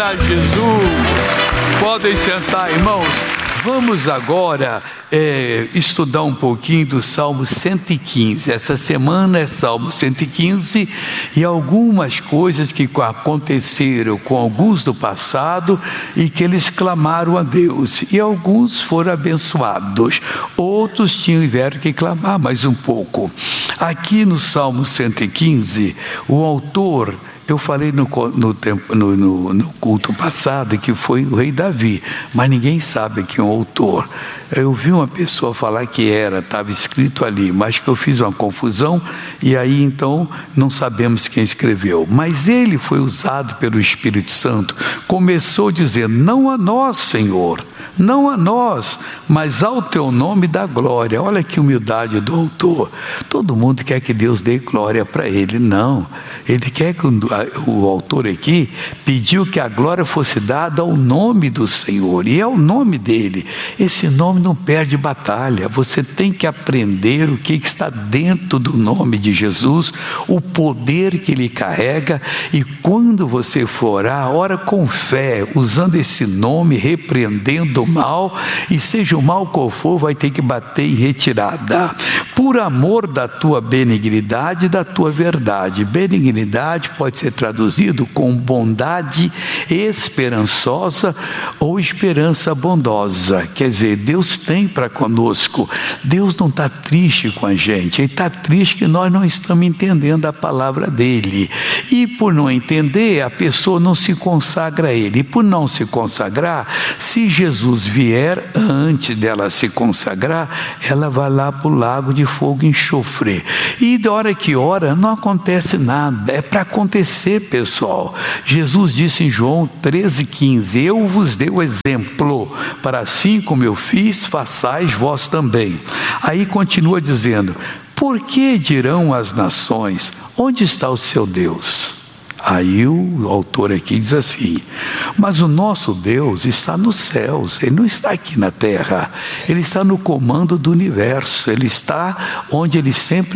Glória a Jesus. Podem sentar, irmãos. Vamos agora estudar um pouquinho do Salmo 115. Essa semana é Salmo 115 e algumas coisas que aconteceram com alguns do passado e que eles clamaram a Deus. E alguns foram abençoados, outros tiveram que clamar mais um pouco. Aqui no Salmo 115, o autor... Eu falei no culto passado que foi o rei Davi, mas ninguém sabe quem é o autor. Eu vi uma pessoa falar que estava escrito ali, mas que eu fiz uma confusão e aí então não sabemos quem escreveu. Mas ele foi usado pelo Espírito Santo, começou dizendo: não a nós, Senhor, não a nós, mas ao teu nome dá glória. Olha que humildade do autor. Todo mundo quer que Deus dê glória para ele, não. Ele quer que o autor aqui pediu que a glória fosse dada ao nome do Senhor, e é o nome dele. Esse nome não perde batalha. Você tem que aprender o que está dentro do nome de Jesus, o poder que ele carrega, e quando você for orar, ora com fé, usando esse nome, repreendendo o mal, e seja o mal qual for, vai ter que bater em retirada, por amor da tua benignidade e da tua verdade. Benignidade pode ser traduzido com bondade esperançosa ou esperança bondosa. Quer dizer, Deus tem para conosco. Deus não está triste com a gente, Ele está triste que nós não estamos entendendo a palavra dele, e por não entender, a pessoa não se consagra a ele, e por não se consagrar, se Jesus vier antes dela se consagrar, ela vai lá para o lago de fogo e enxofre, e da hora que ora não acontece nada. É para acontecer, pessoal. Jesus disse em João 13,15: eu vos dei o exemplo, para assim como eu fiz, façais vós também. Aí continua dizendo: por que dirão as nações, onde está o seu Deus? Aí o autor aqui diz assim: mas o nosso Deus está nos céus, Ele não está aqui na terra, Ele está no comando do universo, Ele está onde Ele sempre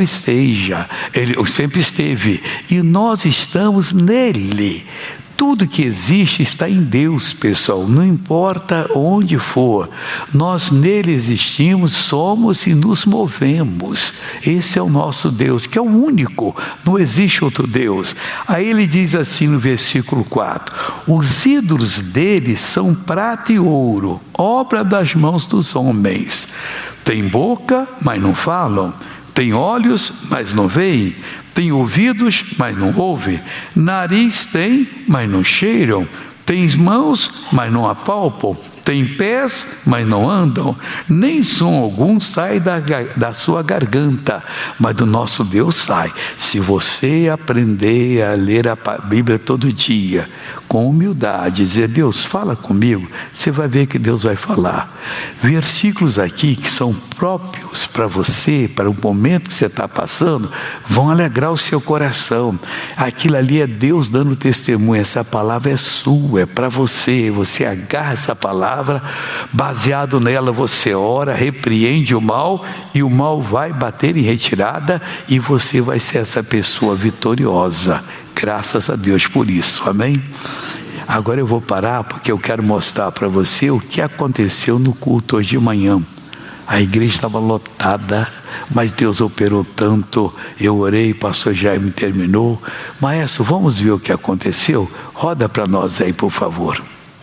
sempre esteve, e nós estamos nele. Tudo que existe está em Deus, pessoal, não importa onde for, nós nele existimos, somos e nos movemos. Esse é o nosso Deus, que é o único, não existe outro Deus. Aí ele diz assim no versículo 4: os ídolos dele são prata e ouro, obra das mãos dos homens. Tem boca, mas não falam, tem olhos, mas não veem, tem ouvidos, mas não ouvem, nariz tem, mas não cheiram, tem mãos, mas não apalpam, tem pés, mas não andam, nem som algum sai da sua garganta, mas do nosso Deus sai. Se você aprender a ler a Bíblia todo dia, com humildade, dizer: Deus, fala comigo, você vai ver que Deus vai falar. Versículos aqui que são próprios para você, para o momento que você está passando, vão alegrar o seu coração. Aquilo ali é Deus dando testemunho. Essa palavra é sua, é para você. Você agarra essa palavra, baseado nela você ora, repreende o mal, e o mal vai bater em retirada, e você vai ser essa pessoa vitoriosa. Graças a Deus por isso, amém? Agora eu vou parar porque eu quero mostrar para você o que aconteceu no culto hoje de manhã. A igreja estava lotada, mas Deus operou tanto. Eu orei, o pastor Jaime terminou. Maestro, vamos ver o que aconteceu? Roda para nós aí, por favor.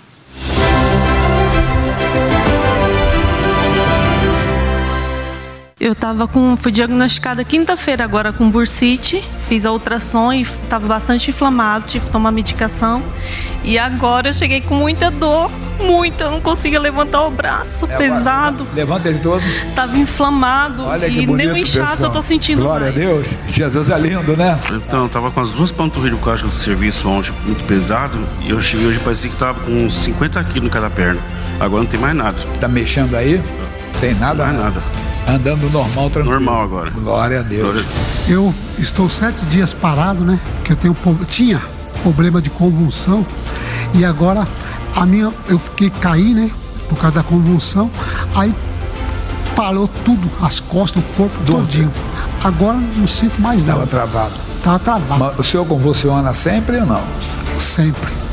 Fui diagnosticada quinta-feira agora com bursite, fiz a ultrassom e estava bastante inflamado, tive que tomar medicação. E agora eu cheguei com muita dor, eu não conseguia levantar o braço, pesado. Levanta ele todo. Estava inflamado. Olha que bonito, nem o inchaço eu estou sentindo. Glória mais. a Deus, Jesus é lindo, né? Então, eu estava com as duas panturrilhas por causa do serviço ontem, muito pesado, e eu cheguei hoje, parecia que estava com uns 50 quilos em cada perna. Agora não tem mais nada. Tá mexendo aí? Tem nada? Não tem nada. Andando normal, tranquilo. Normal agora. Glória a Deus. Eu estou 7 dias parado, né? Que eu tinha problema de convulsão. E agora eu caí, né? Por causa da convulsão. Aí parou tudo, as costas, o corpo todinho. Agora não sinto mais nada. Estava travado. Estava travado. Mas o senhor convulsiona sempre ou não? Sempre. Sempre.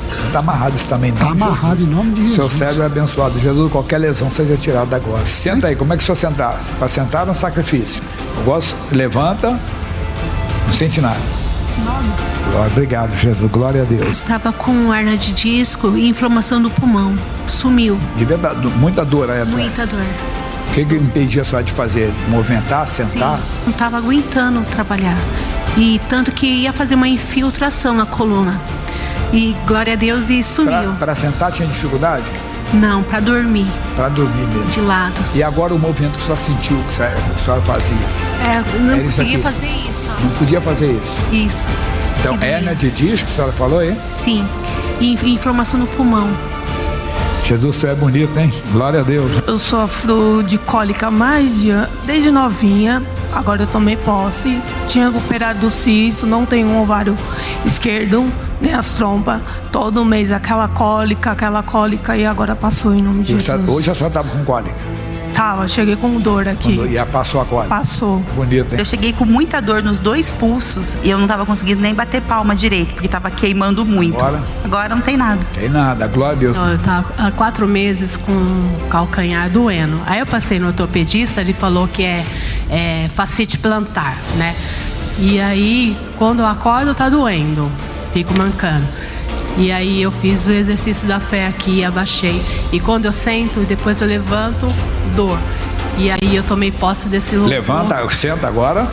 Está amarrado isso também. Está amarrado em nome de Jesus. Seu cérebro é abençoado. Jesus, qualquer lesão seja tirada agora. Senta aí, como é que o senhor sentar? Para sentar é um sacrifício. Eu gosto, levanta, não sente nada. Glória, obrigado, Jesus, glória a Deus. Estava com hernia de disco e inflamação do pulmão. Sumiu. De verdade, muita dor aí atrás. Muita dor. O que impedia a senhora de fazer? Movimentar, sentar? Sim, não estava aguentando trabalhar. E tanto que ia fazer uma infiltração na coluna. E glória a Deus, e sumiu. Para sentar tinha dificuldade? Não, para dormir. Para dormir mesmo. De lado. E agora o movimento que a senhora sentiu, que a senhora fazia? Não conseguia fazer isso. Não podia fazer isso? Isso. Então, hérnia de disco, que a senhora falou aí? Sim. E inflamação no pulmão. Jesus, você é bonito, hein? Glória a Deus. Eu sofro de cólica desde novinha. Agora eu tomei posse. Tinha operado do cisto, não tenho um ovário esquerdo, nem as trompas. Todo mês aquela cólica, e agora passou em nome de Jesus. Hoje a senhora estava com cólica? Tava, cheguei com dor aqui. E passou a cólica? Passou. Bonito, hein? Eu cheguei com muita dor nos 2 pulsos e eu não estava conseguindo nem bater palma direito, porque estava queimando muito. Agora não tem nada. Tem nada, glória a Deus. Eu estava há 4 meses com o calcanhar doendo. Aí eu passei no ortopedista, ele falou que é fascite plantar, né? E aí, quando eu acordo, tá doendo. Fico mancando. E aí eu fiz o exercício da fé aqui, abaixei. E quando eu sento e depois eu levanto, dor. E aí eu tomei posse desse lugar. Levanta, senta agora.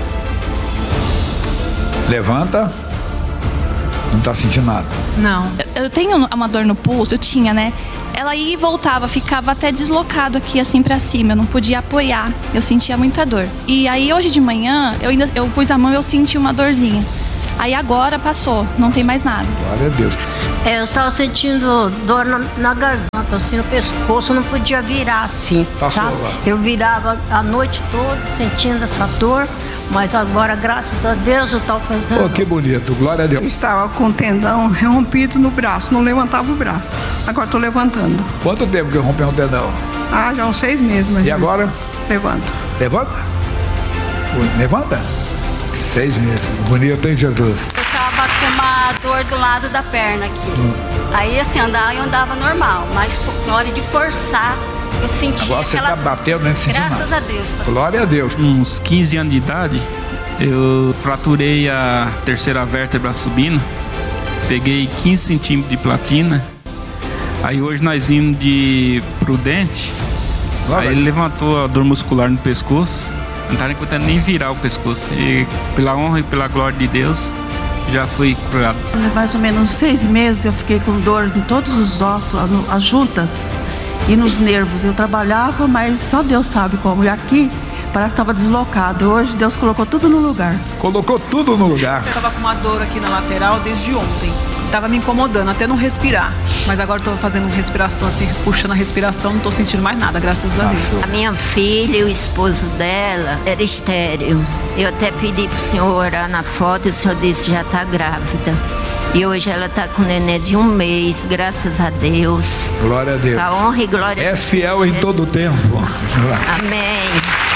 Levanta. Não tá sentindo nada? Não. Eu tenho uma dor no pulso, eu tinha, né? Ela ia e voltava, ficava até deslocado aqui assim pra cima, eu não podia apoiar, eu sentia muita dor. E aí hoje de manhã, eu pus a mão e eu senti uma dorzinha. Aí agora passou, não tem mais nada. Glória a Deus. Eu estava sentindo dor na garganta, assim, no pescoço, eu não podia virar assim, sabe? Eu virava a noite toda sentindo essa dor, mas agora, graças a Deus, eu estou fazendo... Oh, que bonito, glória a Deus. Eu estava com o tendão rompido no braço, não levantava o braço. Agora estou levantando. Quanto tempo que rompeu um tendão? Já uns 6 meses. Mas e agora? Levanto. Levanta? Levanta? 6 meses. Bonito, hein, Jesus? Eu tava com uma dor do lado da perna aqui. Aí, assim, eu andava normal, mas na hora de forçar, eu sentia agora você aquela... tá batendo, né? Graças a Deus, pastor. Glória a Deus. Uns 15 anos de idade, eu fraturei a terceira vértebra subindo, peguei 15 centímetros de platina. Aí hoje nós indo de Prudente, aí ele levantou a dor muscular no pescoço. Não estava aguentando nem virar o pescoço. E pela honra e pela glória de Deus, já fui curado. Mais ou menos 6 meses eu fiquei com dor em todos os ossos, as juntas e nos nervos. Eu trabalhava, mas só Deus sabe como. E aqui parece que estava deslocado. Hoje Deus colocou tudo no lugar. Colocou tudo no lugar. Eu estava com uma dor aqui na lateral desde ontem. Estava me incomodando, até não respirar. Mas agora estou fazendo respiração, assim, puxando a respiração, não estou sentindo mais nada, graças a Deus. A minha filha e o esposo dela era estéril. Eu até pedi para o senhor orar na foto e o senhor disse já está grávida. E hoje ela está com neném de 1 mês, graças a Deus. Glória a Deus. A honra e glória a Deus. É fiel em todo o tempo. Amém.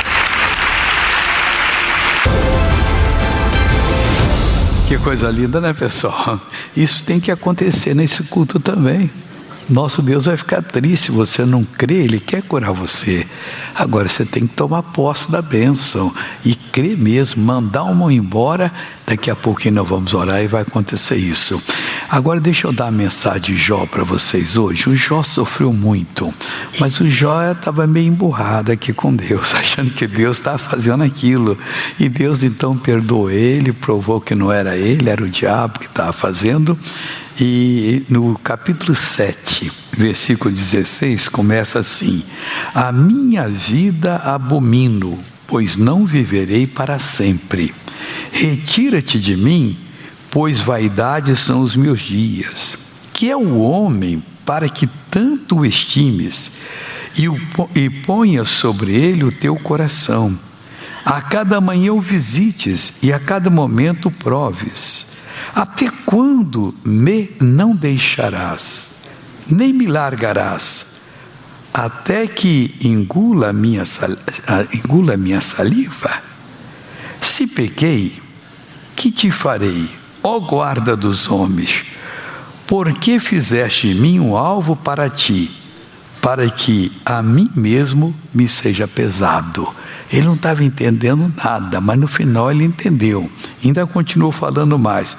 Que coisa linda, né, pessoal? Isso tem que acontecer nesse culto também. Nosso Deus vai ficar triste se você não crê, Ele quer curar você. Agora você tem que tomar posse da bênção e crer mesmo, mandar uma embora. Daqui a pouquinho nós vamos orar e vai acontecer isso. Agora deixa eu dar a mensagem de Jó para vocês hoje. O Jó sofreu muito, mas o Jó estava meio emburrado aqui com Deus, achando que Deus estava fazendo aquilo. E Deus então perdoou ele, provou que não era ele, era o diabo que estava fazendo. E no capítulo 7, versículo 16, começa assim: a minha vida abomino, pois não viverei para sempre. Retira-te de mim, pois vaidade são os meus dias. Que é o homem para que tanto o estimes e ponha sobre ele o teu coração? A cada manhã o visites e a cada momento o proves. Até quando me não deixarás, nem me largarás, até que engula a minha saliva? Se pequei, que te farei, ó guarda dos homens? por que fizeste de mim um alvo para ti, para que a mim mesmo me seja pesado? Ele não estava entendendo nada, mas no final ele entendeu. Ainda continuou falando mais.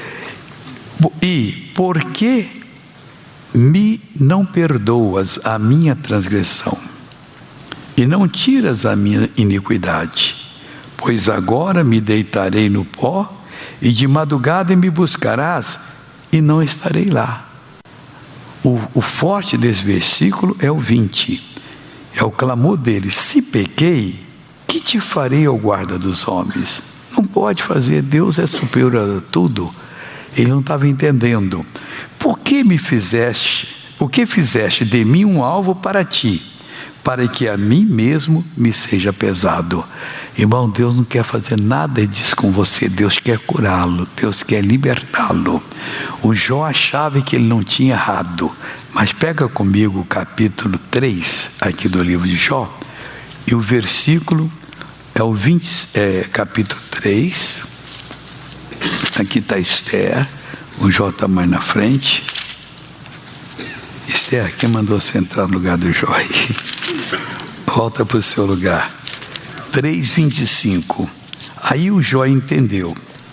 E por que me não perdoas a minha transgressão e não tiras a minha iniquidade? Pois agora me deitarei no pó e de madrugada me buscarás e não estarei lá. O forte desse versículo é o 20. É o clamor dele: se pequei, que te farei ao guarda dos homens? Não pode fazer, Deus é superior a tudo. Ele não estava entendendo. Por que me fizeste? O que fizeste de mim um alvo para ti, para que a mim mesmo me seja pesado? Irmão, Deus não quer fazer nada disso com você. Deus quer curá-lo, Deus quer libertá-lo. O Jó achava que ele não tinha errado, mas pega comigo o capítulo 3 aqui do livro de Jó, e o versículo é o capítulo 3. Aqui está Esther, o Jó está mais na frente. Esther, quem mandou você entrar no lugar do Jó aí? Volta para o seu lugar. 3:25. Aí o Jó entendeu.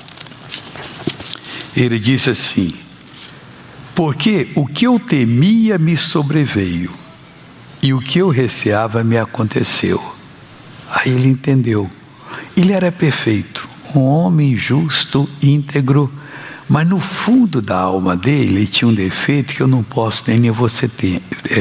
Ele disse assim: porque o que eu temia me sobreveio, e o que eu receava me aconteceu. Aí ele entendeu. Ele era perfeito, um homem justo, íntegro, mas no fundo da alma dele ele tinha um defeito que eu não posso nem você ter.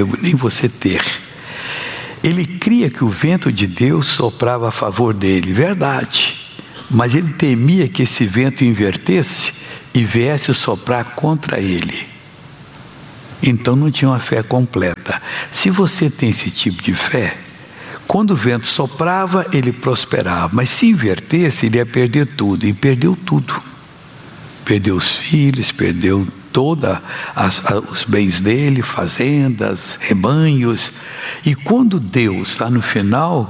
Ele cria que o vento de Deus soprava a favor dele, verdade, mas ele temia que esse vento invertesse e viesse soprar contra ele. Então não tinha uma fé completa. Se você tem esse tipo de fé, quando o vento soprava, ele prosperava, mas se invertesse, ele ia perder tudo, e perdeu tudo. Perdeu os filhos, perdeu todos os bens dele, fazendas, rebanhos. E quando Deus, lá no final,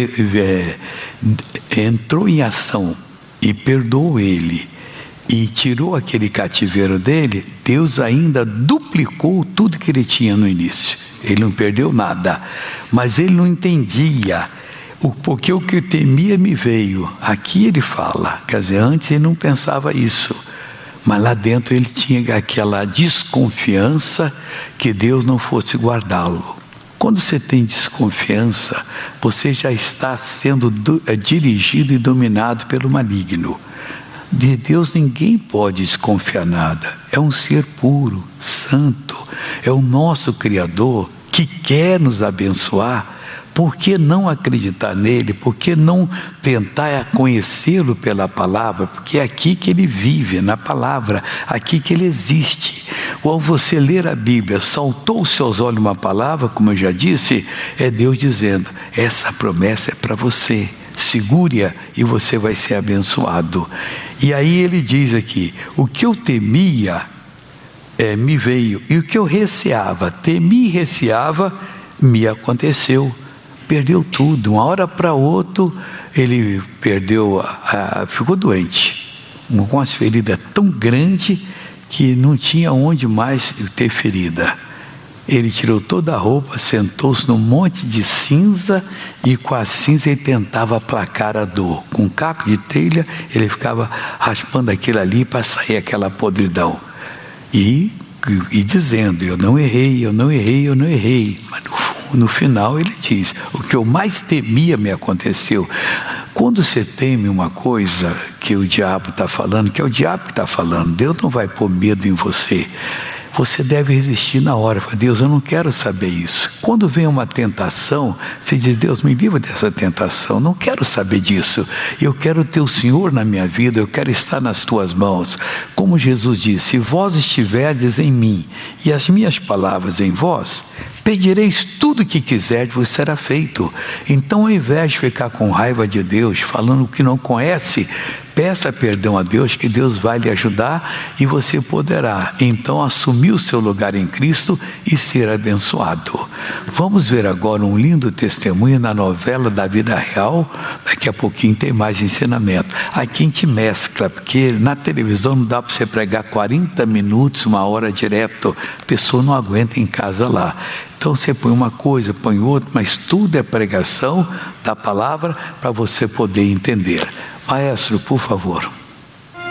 entrou em ação e perdoou ele, e tirou aquele cativeiro dele, Deus ainda duplicou tudo que ele tinha no início. Ele não perdeu nada, mas ele não entendia, porque o que eu temia me veio. Aqui ele fala, quer dizer, antes ele não pensava isso, mas lá dentro ele tinha aquela desconfiança que Deus não fosse guardá-lo. Quando você tem desconfiança, você já está sendo dirigido e dominado pelo maligno. De Deus ninguém pode desconfiar nada. É um ser puro, santo, é o nosso Criador que quer nos abençoar. Por que não acreditar nele? Por que não tentar conhecê-lo pela palavra? Porque é aqui que ele vive, na palavra, aqui que ele existe. Ou você ler a Bíblia, saltou os seus olhos uma palavra, como eu já disse, é Deus dizendo: essa promessa é para você, segure-a e você vai ser abençoado. E aí ele diz aqui: o que eu temia me veio, e o que eu receava, temi e receava, me aconteceu. Perdeu tudo, uma hora para outra ele perdeu, ficou doente, com as feridas tão grandes que não tinha onde mais ter ferida. Ele tirou toda a roupa, sentou-se num monte de cinza, e com a cinza ele tentava aplacar a dor. Com um caco de telha ele ficava raspando aquilo ali para sair aquela podridão, e dizendo: eu não errei, eu não errei, eu não errei. Mas no final ele diz: o que eu mais temia me aconteceu. Quando você teme uma coisa que o diabo está falando, que é o diabo que está falando, Deus não vai pôr medo em você. Você deve resistir na hora. Fala: Deus, eu não quero saber isso. Quando vem uma tentação, você diz: Deus, me livra dessa tentação, não quero saber disso. Eu quero ter o Senhor na minha vida, eu quero estar nas tuas mãos. Como Jesus disse: se vós estiverdes em mim e as minhas palavras em vós, pedireis tudo o que quiserdes, vos será feito. Então, ao invés de ficar com raiva de Deus, falando o que não conhece, Peça perdão a Deus, que Deus vai lhe ajudar e você poderá então assumir o seu lugar em Cristo e ser abençoado. Vamos ver agora um lindo testemunho na novela da vida real. Daqui a pouquinho tem mais ensinamento. Aqui a gente mescla, porque na televisão não dá para você pregar 40 minutos, 1 hora direto. A pessoa não aguenta em casa lá. Então você põe uma coisa, põe outra, mas tudo é pregação da palavra para você poder entender. Maestro, por favor.